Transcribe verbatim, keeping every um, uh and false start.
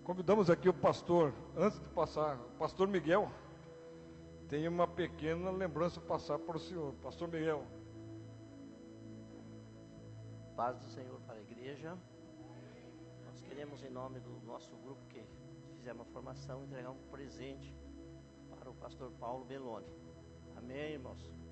Convidamos aqui o pastor, antes de passar, o pastor Miguel, tem uma pequena lembrança para passar para o senhor. Pastor Miguel. Paz do Senhor para a igreja. Nós queremos, em nome do nosso grupo que fizemos a formação, entregar um presente para o pastor Paulo Belloni. Amém, irmãos?